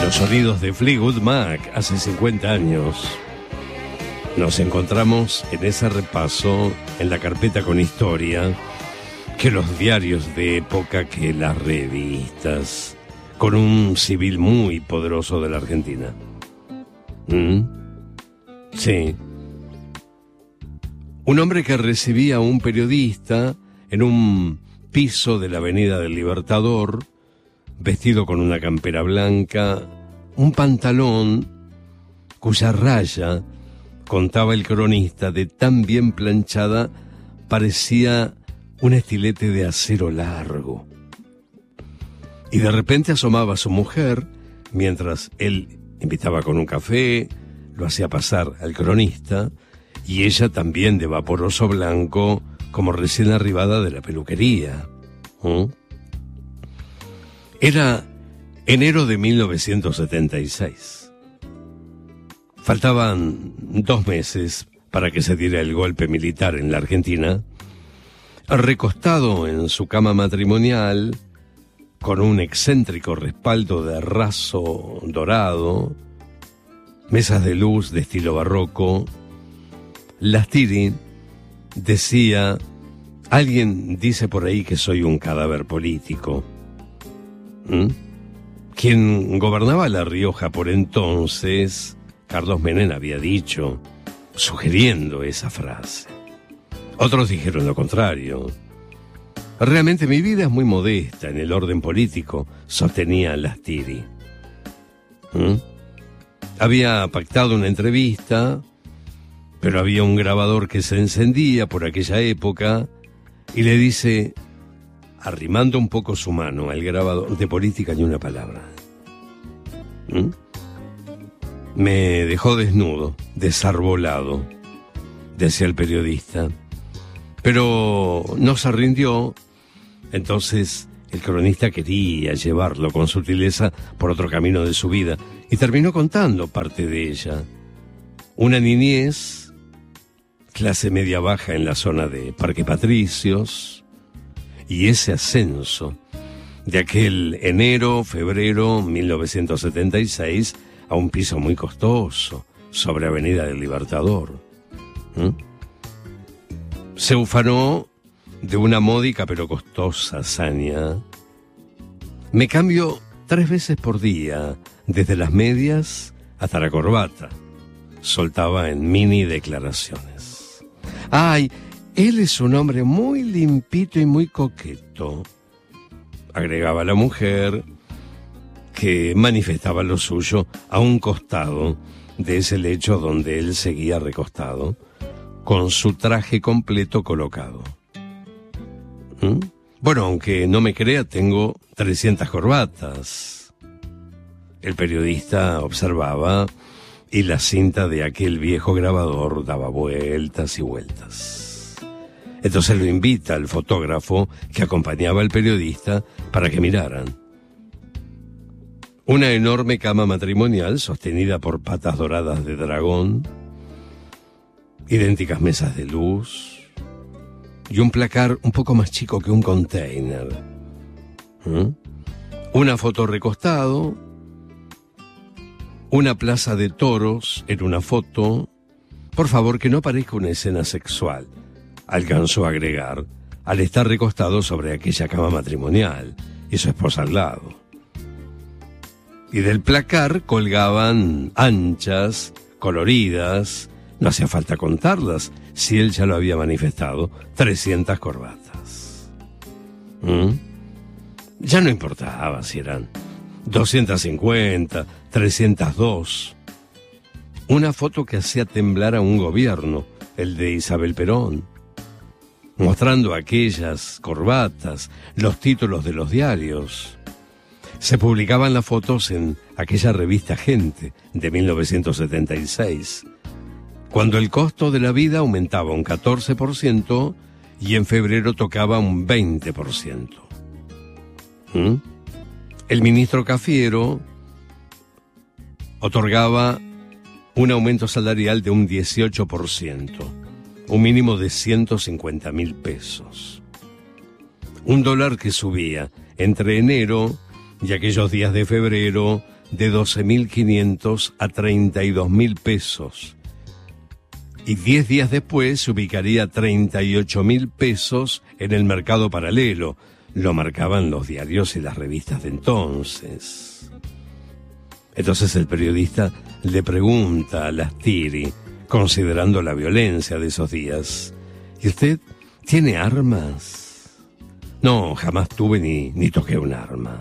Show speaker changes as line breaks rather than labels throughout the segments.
Los sonidos de Fleetwood Mac hace 50 años. Nos encontramos en ese repaso en la carpeta con historia, que los diarios de época, que las revistas, con un civil muy poderoso de la Argentina. Sí. Un hombre que recibía a un periodista en un piso de la Avenida del Libertador, vestido con una campera blanca, un pantalón cuya raya, contaba el cronista, de tan bien planchada, parecía un estilete de acero largo. Y de repente asomaba a su mujer, mientras él invitaba con un café, lo hacía pasar al cronista, y ella también de vaporoso blanco, como recién arribada de la peluquería. Era enero de 1976. Faltaban 2 meses para que se diera el golpe militar en la Argentina. Recostado en su cama matrimonial, con un excéntrico respaldo de raso dorado, mesas de luz de estilo barroco, Lastiri decía: alguien dice por ahí que soy un cadáver político. Quien gobernaba La Rioja por entonces, Carlos Menem, había dicho, sugiriendo esa frase. Otros dijeron lo contrario. Realmente mi vida es muy modesta en el orden político, sostenía Lastiri. Había pactado una entrevista, pero había un grabador que se encendía por aquella época y le dice, arrimando un poco su mano al grabador: de política ni una palabra. Me dejó desnudo, desarbolado, decía el periodista. Pero no se rindió. Entonces el cronista quería llevarlo con sutileza por otro camino de su vida y terminó contando parte de ella. Una niñez, clase media baja en la zona de Parque Patricios, y ese ascenso de aquel enero, febrero 1976 a un piso muy costoso sobre Avenida del Libertador. Se ufanó de una módica pero costosa hazaña. Me cambio 3 veces por día, desde las medias hasta la corbata, soltaba en mini declaraciones. ¡Ay! Él es un hombre muy limpito y muy coqueto, agregaba la mujer, que manifestaba lo suyo a un costado de ese lecho donde él seguía recostado, con su traje completo colocado. Bueno, aunque no me crea, tengo 300 corbatas. El periodista observaba y la cinta de aquel viejo grabador daba vueltas y vueltas. Entonces lo invita al fotógrafo que acompañaba al periodista para que miraran. Una enorme cama matrimonial sostenida por patas doradas de dragón, idénticas mesas de luz y un placar un poco más chico que un container. Una foto recostado, una plaza de toros en una foto. Por favor, que no parezca una escena sexual, alcanzó a agregar, al estar recostado sobre aquella cama matrimonial y su esposa al lado. Y del placar colgaban anchas, coloridas, no hacía falta contarlas, si él ya lo había manifestado, 300 corbatas. Ya no importaba si eran 250, 302. Una foto que hacía temblar a un gobierno, el de Isabel Perón, mostrando aquellas corbatas, los títulos de los diarios. Se publicaban las fotos en aquella revista Gente de 1976, cuando el costo de la vida aumentaba un 14% y en febrero tocaba un 20%. El ministro Cafiero otorgaba un aumento salarial de un 18%, un mínimo de 150.000 pesos. Un dólar que subía entre enero y aquellos días de febrero de 12.500 a 32.000 pesos. Y 10 días después se ubicaría 38.000 pesos en el mercado paralelo. Lo marcaban los diarios y las revistas de entonces. Entonces el periodista le pregunta a Lastiri, considerando la violencia de esos días: ¿y usted tiene armas? No, jamás tuve ni toqué un arma.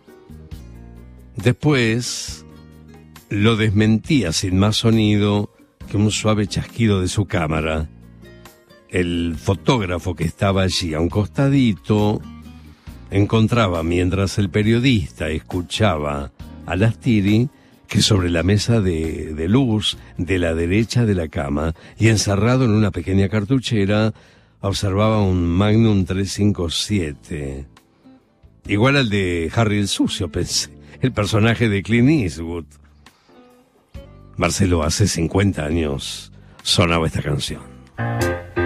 Después lo desmentía sin más sonido que un suave chasquido de su cámara. El fotógrafo que estaba allí a un costadito encontraba, mientras el periodista escuchaba a Lastiri, que sobre la mesa de luz de la derecha de la cama y encerrado en una pequeña cartuchera observaba un Magnum 357. Igual al de Harry el Sucio, pensé, el personaje de Clint Eastwood. Marcelo, hace 50 años sonaba esta canción.